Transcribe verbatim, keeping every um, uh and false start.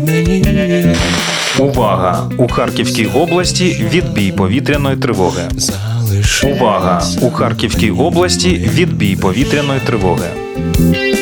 мені. Увага! У Харківській області відбій повітряної тривоги. Увага! У Харківській області відбій повітряної тривоги.